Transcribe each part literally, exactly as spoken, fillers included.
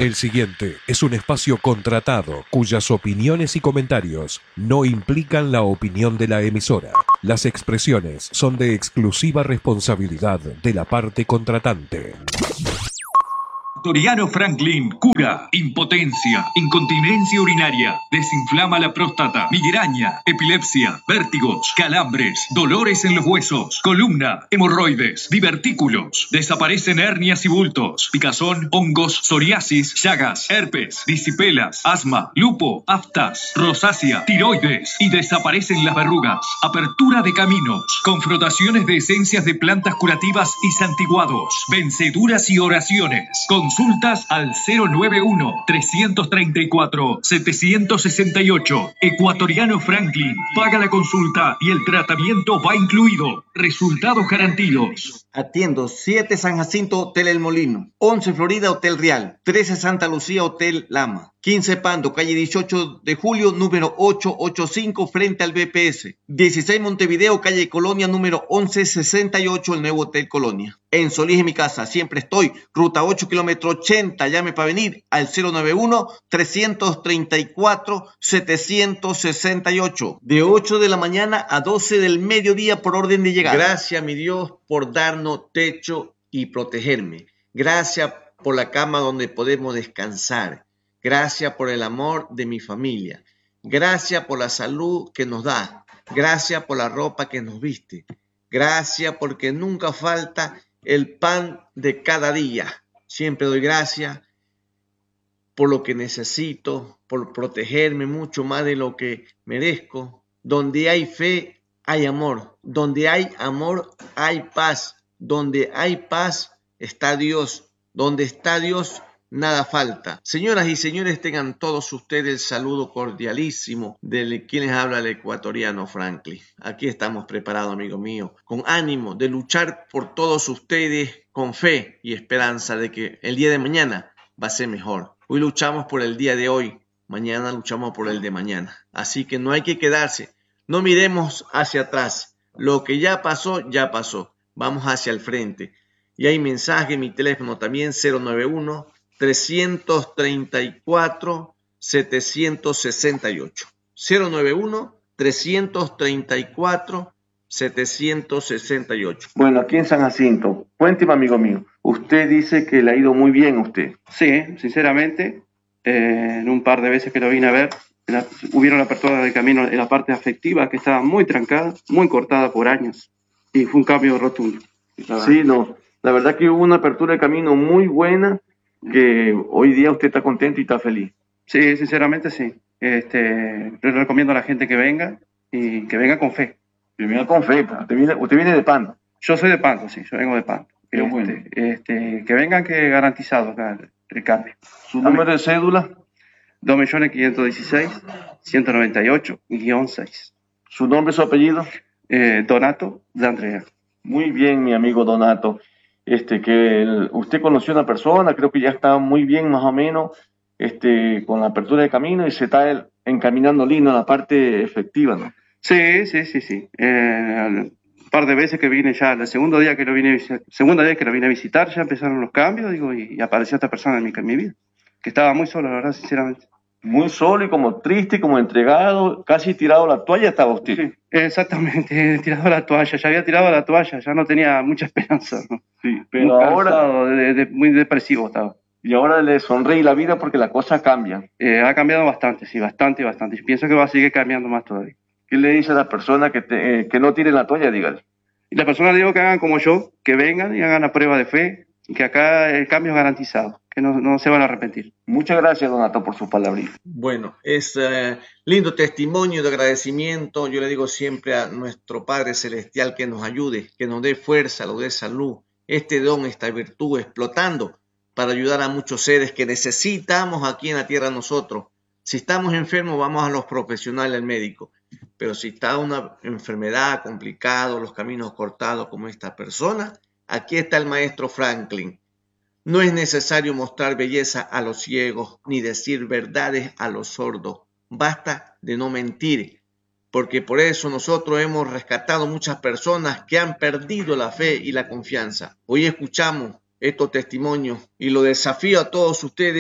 El siguiente es un espacio contratado cuyas opiniones y comentarios no implican la opinión de la emisora. Las expresiones son de exclusiva responsabilidad de la parte contratante. Ecuatoriano Franklin cura impotencia, incontinencia urinaria, desinflama la próstata, migraña, epilepsia, vértigos, calambres, dolores en los huesos, columna, hemorroides, divertículos, desaparecen hernias y bultos, picazón, hongos, psoriasis, llagas, herpes, disipelas, asma, lupo, aftas, rosácea, tiroides y desaparecen las verrugas. Apertura de caminos, confrontaciones de esencias de plantas curativas y santiguados, venceduras y oraciones. Consultas al cero nueve uno, tres tres cuatro, siete seis ocho. Ecuatoriano Franklin. Paga la consulta y el tratamiento va incluido. Resultados garantidos. Atiendo siete San Jacinto, Hotel El Molino. once Florida, Hotel Real. trece Santa Lucía, Hotel Lama. quince Pando, calle dieciocho de julio, número ochocientos ochenta y cinco, frente al B P S. dieciséis Montevideo, calle Colonia, número once sesenta y ocho, el nuevo Hotel Colonia. En Solís, en mi casa, siempre estoy. Ruta ocho, kilómetro ochenta. Llame para venir al cero nueve uno, tres tres cuatro, siete seis ocho. De ocho de la mañana a doce del mediodía por orden de llegada. Gracias, mi Dios, por darnos techo y protegerme. Gracias por la cama donde podemos descansar. Gracias por el amor de mi familia. Gracias por la salud que nos da. Gracias por la ropa que nos viste. Gracias porque nunca falta el pan de cada día. Siempre doy gracias por lo que necesito, por protegerme mucho más de lo que merezco. Donde hay fe, hay amor. Donde hay amor, hay paz. Donde hay paz, está Dios. Donde está Dios, nada falta. Señoras y señores, tengan todos ustedes el saludo cordialísimo de quienes habla el ecuatoriano Franklin. Aquí estamos preparados, amigo mío, con ánimo de luchar por todos ustedes, con fe y esperanza de que el día de mañana va a ser mejor. Hoy luchamos por el día de hoy, mañana luchamos por el de mañana. Así que no hay que quedarse, no miremos hacia atrás. Lo que ya pasó, ya pasó. Vamos hacia el frente. Y hay mensaje en mi teléfono también, cero nueve uno, tres tres cuatro, siete seis ocho. cero nueve uno, tres tres cuatro, siete seis ocho. Bueno, aquí en San Jacinto, cuénteme, amigo mío. Usted dice que le ha ido muy bien a usted. Sí, sinceramente, eh, en un par de veces que lo vine a ver, la, hubieron apertura de camino en la parte afectiva que estaba muy trancada, muy cortada por años. Y fue un cambio rotundo. Sí, no. La verdad que hubo una apertura de camino muy buena, que hoy día usted está contento y está feliz. Sí, sinceramente sí. Este, le recomiendo a la gente que venga y que venga con fe. Que venga con fe, porque usted viene, usted viene de Pando. Yo soy de Pando, sí, yo vengo de Pando. Qué este, bueno. este, que vengan que garantizado acá el, el cambio. ¿Su número de cédula? dos millones quinientos dieciséis, ciento noventa y ocho, guión seis. ¿Su nombre y su apellido? Eh, Donato de Andrea. Muy bien, mi amigo Donato. Este, que el, usted conoció a una persona, creo que ya está muy bien más o menos, este, con la apertura de camino y se está el, encaminando lindo a la parte efectiva, ¿no? Sí, sí, sí, sí. Eh, un par de veces que vine ya, el segundo día que lo vine, segunda vez que lo vine a visitar, ya empezaron los cambios, digo, y, y apareció esta persona en mi, en mi vida, que estaba muy solo, la verdad, sinceramente. Muy solo y como triste, como entregado, casi tirado la toalla estaba usted. Sí, exactamente, tirado la toalla, ya había tirado la toalla, ya no tenía mucha esperanza, ¿no? Sí, pero muy ahora... cansado, de, de, muy depresivo estaba. Y ahora le sonríe la vida porque la cosa cambia. Eh, ha cambiado bastante, sí, bastante, bastante. Y pienso que va a seguir cambiando más todavía. ¿Qué le dice a la persona que, te, eh, que no tire la toalla? Dígale. Y la persona le digo que hagan como yo, que vengan y hagan la prueba de fe, y que acá el cambio es garantizado, que no, no se van a arrepentir. Muchas gracias, Donato, por su palabrita. Bueno, es uh, lindo testimonio de agradecimiento. Yo le digo siempre a nuestro Padre Celestial que nos ayude, que nos dé fuerza, nos dé salud, este don, esta virtud explotando para ayudar a muchos seres que necesitamos aquí en la tierra nosotros. Si estamos enfermos, vamos a los profesionales, al médico. Pero si está una enfermedad complicada, los caminos cortados como esta persona, aquí está el maestro Franklin. No es necesario mostrar belleza a los ciegos ni decir verdades a los sordos. Basta de no mentir, porque por eso nosotros hemos rescatado muchas personas que han perdido la fe y la confianza. Hoy escuchamos estos testimonios y lo desafío a todos ustedes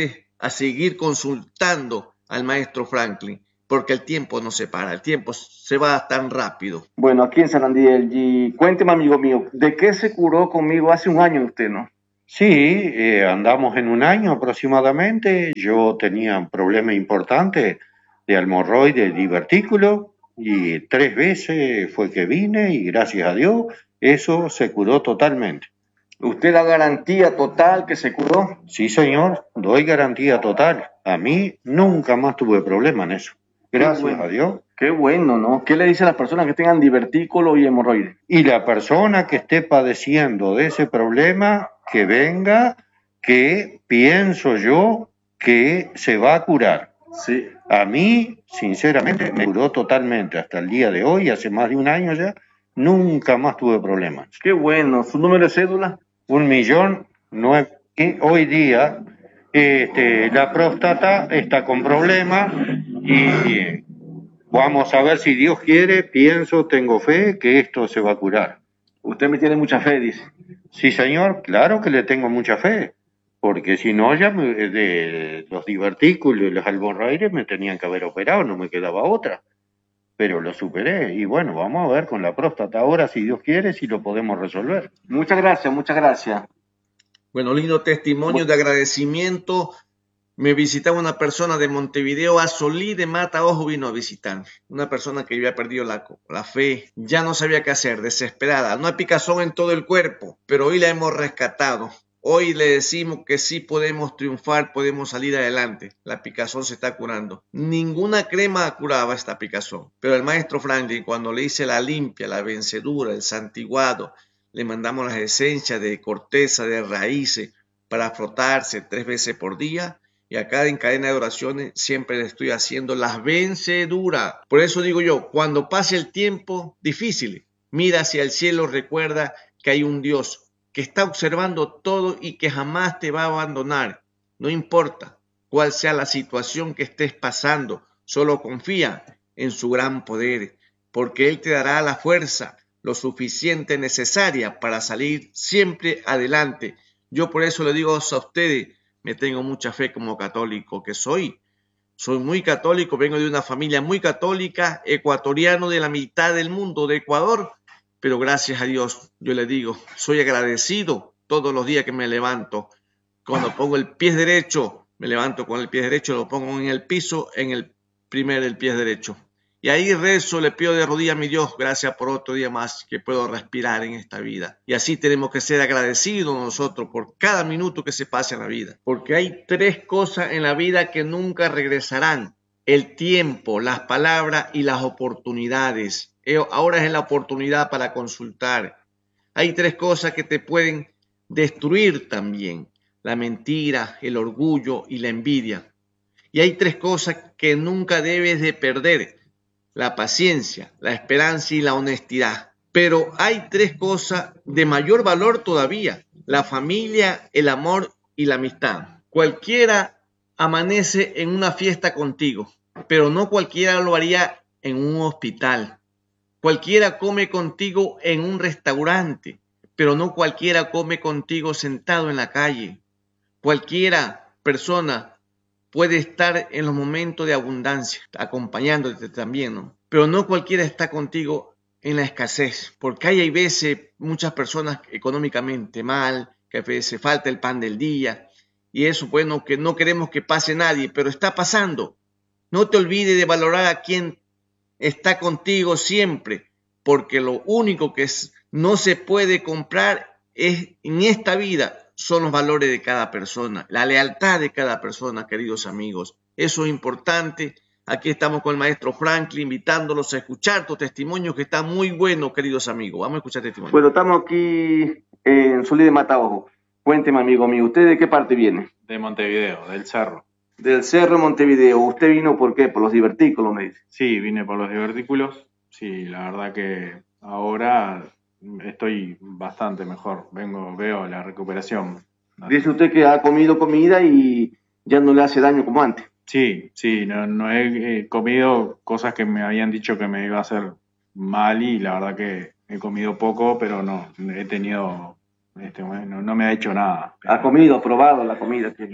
a seguir consultando al maestro Franklin, porque el tiempo no se para, el tiempo se va tan rápido. Bueno, aquí en San Andiel, y cuénteme, amigo mío, ¿de qué se curó conmigo hace un año usted, no? Sí, eh, andamos en un año aproximadamente. Yo tenía un problema importante de hemorroides, de divertículo, y tres veces fue que vine y gracias a Dios eso se curó totalmente. ¿Usted da garantía total que se curó? Sí, señor, doy garantía total. A mí nunca más tuve problema en eso. Gracias bueno. a Dios. Qué bueno, ¿no? ¿Qué le dice a las personas que tengan divertículo y hemorroides? Y la persona que esté padeciendo de ese problema, que venga, que pienso yo que se va a curar. Sí. A mí, sinceramente, me curó totalmente hasta el día de hoy, hace más de un año ya, nunca más tuve problemas. Qué bueno. ¿Su número de cédula? Un millón nueve. Y hoy día este, la próstata está con problemas y vamos a ver si Dios quiere, pienso, tengo fe que esto se va a curar. Usted me tiene mucha fe, dice. Sí, señor, claro que le tengo mucha fe, porque si no ya me, de los divertículos y los hemorroides me tenían que haber operado, no me quedaba otra. Pero lo superé y bueno, vamos a ver con la próstata ahora, si Dios quiere, si lo podemos resolver. Muchas gracias, muchas gracias. Bueno, lindo testimonio de agradecimiento. Me visitaba una persona de Montevideo, a Solí de Mataojo vino a visitarme. Una persona que había perdido la, la fe, ya no sabía qué hacer, desesperada. No hay picazón en todo el cuerpo, pero hoy la hemos rescatado. Hoy le decimos que sí podemos triunfar, podemos salir adelante. La picazón se está curando. Ninguna crema curaba esta picazón. Pero el maestro Franklin, cuando le hice la limpia, la vencedura, el santiguado, le mandamos las esencias de corteza, de raíces, para frotarse tres veces por día. Y acá en Cadena de Oraciones siempre le estoy haciendo las venceduras. Por eso digo yo, cuando pase el tiempo difícil, mira hacia el cielo, recuerda que hay un Dios que está observando todo y que jamás te va a abandonar. No importa cuál sea la situación que estés pasando, solo confía en su gran poder, porque Él te dará la fuerza, lo suficiente necesaria para salir siempre adelante. Yo por eso le digo a ustedes, me tengo mucha fe como católico que soy. Soy muy católico, vengo de una familia muy católica, ecuatoriano de la mitad del mundo, de Ecuador. Pero gracias a Dios, yo le digo, soy agradecido todos los días que me levanto. Cuando pongo el pie derecho, me levanto con el pie derecho, lo pongo en el piso, en el primer el pie derecho. Y ahí rezo, le pido de rodillas a mi Dios, gracias por otro día más que puedo respirar en esta vida. Y así tenemos que ser agradecidos nosotros por cada minuto que se pasa en la vida. Porque hay tres cosas en la vida que nunca regresarán. El tiempo, las palabras y las oportunidades. Ahora es la oportunidad para consultar. Hay tres cosas que te pueden destruir también. La mentira, el orgullo y la envidia. Y hay tres cosas que nunca debes de perder. La paciencia, la esperanza y la honestidad. Pero hay tres cosas de mayor valor todavía. La familia, el amor y la amistad. Cualquiera amanece en una fiesta contigo, pero no cualquiera lo haría en un hospital. Cualquiera come contigo en un restaurante, pero no cualquiera come contigo sentado en la calle. Cualquiera persona puede estar en los momentos de abundancia, acompañándote también, ¿no? Pero no cualquiera está contigo en la escasez, porque hay, hay veces muchas personas económicamente mal, que a veces falta el pan del día, y eso, bueno, que no queremos que pase nadie, pero está pasando. No te olvides de valorar a quien está contigo siempre, porque lo único que es, no se puede comprar es en esta vida son los valores de cada persona, la lealtad de cada persona, queridos amigos. Eso es importante. Aquí estamos con el maestro Franklin, invitándolos a escuchar tu testimonio, que está muy bueno, queridos amigos. Vamos a escuchar testimonio. Bueno, estamos aquí en Solí de Mataojo. Cuénteme, amigo mío, ¿usted de qué parte viene? De Montevideo, del Cerro. Del Cerro de Montevideo. ¿Usted vino por qué? ¿Por los divertículos, me dice? Sí, vine por los divertículos. Sí, la verdad que ahora estoy bastante mejor. Vengo, veo la recuperación. Dice usted que ha comido comida y ya no le hace daño como antes. Sí, sí, no, no he, he comido cosas que me habían dicho que me iba a hacer mal y la verdad que he comido poco, pero no, he tenido, este, bueno, no me ha hecho nada. Ha comido, probado la comida, que no.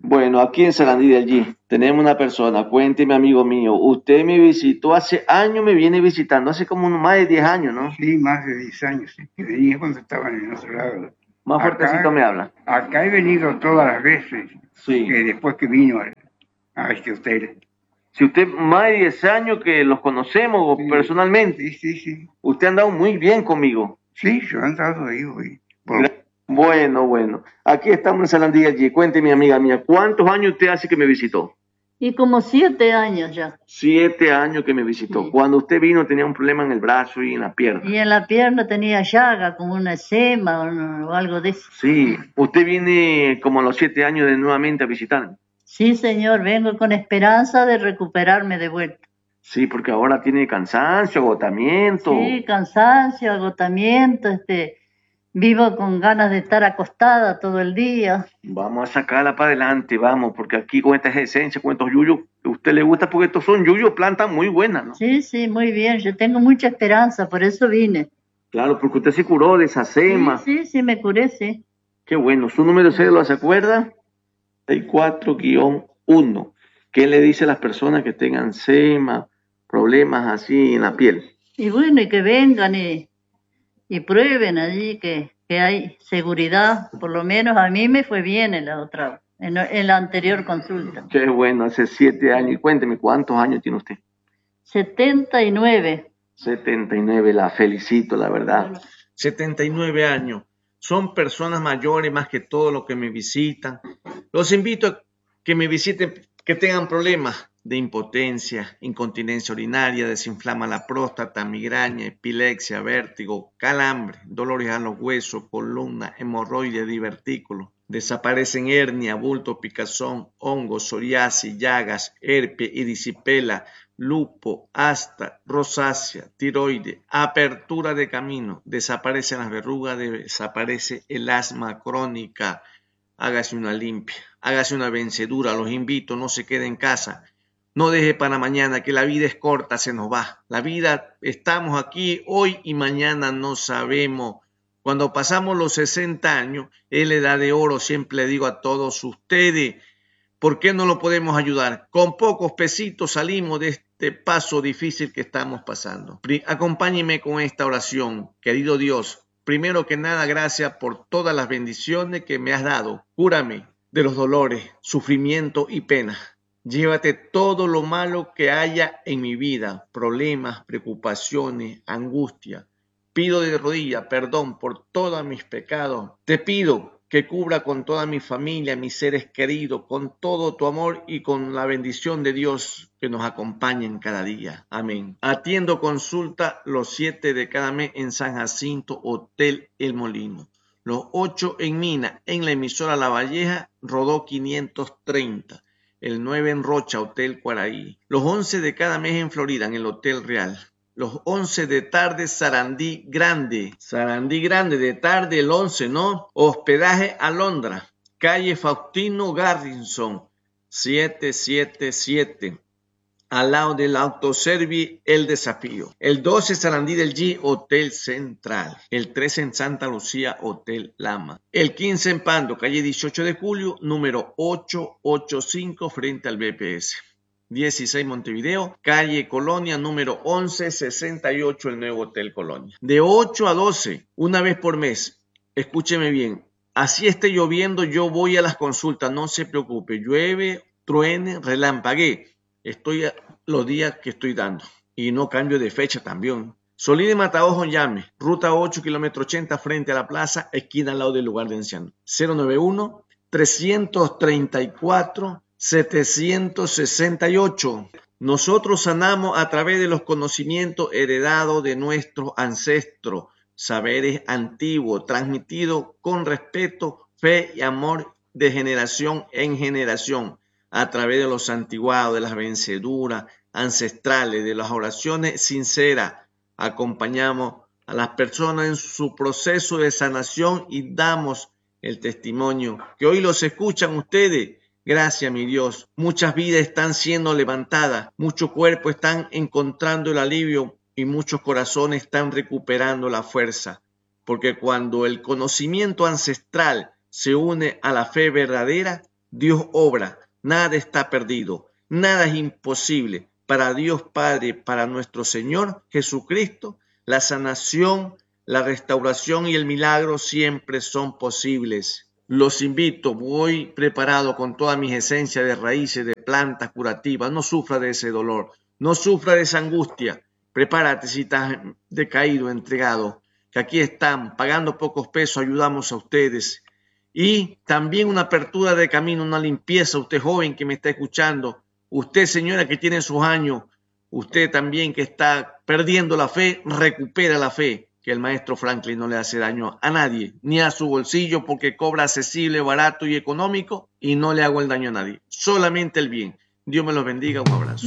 Bueno, aquí en Sarandí de allí tenemos una persona, cuénteme amigo mío, usted me visitó hace años, me viene visitando, hace como unos más de diez años, ¿no? Sí, más de diez años, sí, que venía cuando estaban en otro lado. Más fuertecito me habla. Acá he venido todas las veces, Sí. que después que vino a, a este hotel. Si usted más de diez años que los conocemos Sí. personalmente, Sí, sí, sí. usted ha andado muy bien conmigo. Sí, yo he andado ahí hoy. Por- Bueno, bueno. Aquí estamos en Sarandí allí. Cuénteme, amiga mía, ¿cuántos años usted hace que me visitó? Y como siete años ya. Siete años que me visitó. Sí. Cuando usted vino tenía un problema en el brazo y en la pierna. Y en la pierna tenía llaga, como una eczema o, no- o algo de eso. Sí. Usted viene como a los siete años de nuevamente a visitarme. Sí, señor, vengo con esperanza de recuperarme de vuelta. Sí, porque ahora tiene cansancio, agotamiento. Sí, cansancio, agotamiento, este, vivo con ganas de estar acostada todo el día. Vamos a sacarla para adelante, vamos, porque aquí con estas esencias, con estos yuyos, que a usted le gusta porque estos son yuyos, plantas muy buenas, ¿no? Sí, sí, muy bien, yo tengo mucha esperanza, por eso vine. Claro, porque usted se curó de esa Sí, sema. sí, sí, me curé, sí. Qué bueno. ¿Su número de cédula se acuerda? sesenta y cuatro guión uno. ¿Qué le dice a las personas que tengan sema, problemas así en la piel? Y bueno, y que vengan y, y prueben allí que, que hay seguridad, por lo menos a mí me fue bien en la otra, en, en la anterior consulta. Qué bueno, hace siete años. Y cuénteme, ¿cuántos años tiene usted? setenta y nueve. setenta y nueve, la felicito, la verdad. setenta y nueve años. Son personas mayores más que todo los que me visitan. Los invito a que me visiten, que tengan problemas de impotencia, incontinencia urinaria, desinflama la próstata, migraña, epilepsia, vértigo, calambre, dolores a los huesos, columna, hemorroides, divertículos. Desaparecen hernia, bulto, picazón, hongos, psoriasis, llagas, herpes, erisipela, lupo, asta, rosácea, tiroides, apertura de camino, desaparecen las verrugas, desaparece el asma crónica. Hágase una limpia, hágase una vencedura, los invito, no se quede en casa, no deje para mañana, que la vida es corta, se nos va. La vida, estamos aquí hoy y mañana no sabemos. Cuando pasamos los sesenta años, es la edad de oro, siempre le digo a todos ustedes, ¿por qué no lo podemos ayudar? Con pocos pesitos salimos de este paso difícil que estamos pasando. Acompáñeme con esta oración. Querido Dios, primero que nada, gracias por todas las bendiciones que me has dado. Cúrame de los dolores, sufrimiento y pena. Llévate todo lo malo que haya en mi vida, problemas, preocupaciones, angustia. Pido de rodillas perdón por todos mis pecados. Te pido que cubra con toda mi familia, mis seres queridos, con todo tu amor y con la bendición de Dios que nos acompaña en cada día. Amén. Atiendo consulta los siete de cada mes en San Jacinto, Hotel El Molino. Los ocho en Mina, en la emisora La Valleja, Rodó quinientos treinta. El nueve en Rocha, Hotel Cuaraí. Los once de cada mes en Florida, en el Hotel Real. Los once de tarde, Sarandí Grande. Sarandí Grande de tarde, el once, ¿no? Hospedaje Alondra, calle Faustino Garrison, setecientos setenta y siete. Al lado del Autoservi El Desafío. El doce, Sarandí del G, Hotel Central. El trece en Santa Lucía, Hotel Lama. El quince en Pando, calle dieciocho de julio, número ochocientos ochenta y cinco, frente al B P S. dieciséis Montevideo, calle Colonia, número once sesenta y ocho, el nuevo Hotel Colonia. De ocho a doce, una vez por mes. Escúcheme bien, así esté lloviendo, yo voy a las consultas, no se preocupe. Llueve, truene, relampaguee. Estoy a los días que estoy dando. Y no cambio de fecha también. Solí de Mataojo, llame. Ruta ocho, kilómetro ochenta, frente a la plaza, esquina al lado del lugar de ancianos. cero nueve uno, trescientos treinta y cuatro, setecientos sesenta y ocho. Nosotros sanamos a través de los conocimientos heredados de nuestros ancestros, saberes antiguos, transmitidos con respeto, fe y amor de generación en generación, a través de los santiguados, de las venceduras ancestrales, de las oraciones sinceras. Acompañamos a las personas en su proceso de sanación y damos el testimonio que hoy los escuchan ustedes. Gracias, mi Dios. Muchas vidas están siendo levantadas, muchos cuerpos están encontrando el alivio y muchos corazones están recuperando la fuerza. Porque cuando el conocimiento ancestral se une a la fe verdadera, Dios obra, nada está perdido, nada es imposible. Para Dios Padre, para nuestro Señor Jesucristo, la sanación, la restauración y el milagro siempre son posibles. Los invito, voy preparado con todas mis esencias de raíces, de plantas curativas. No sufra de ese dolor, no sufra de esa angustia. Prepárate si estás decaído, entregado, que aquí están, pagando pocos pesos, ayudamos a ustedes. Y también una apertura de camino, una limpieza. Usted joven que me está escuchando, usted señora que tiene sus años, usted también que está perdiendo la fe, recupera la fe, que el maestro Franklin no le hace daño a nadie, ni a su bolsillo, porque cobra accesible, barato y económico, y no le hago el daño a nadie, solamente el bien. Dios me los bendiga, un abrazo.